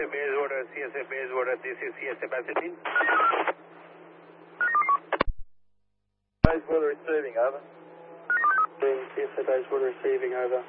CSA base water, this is CSA Pasadena. Base water receiving, over. CSA base water receiving, over.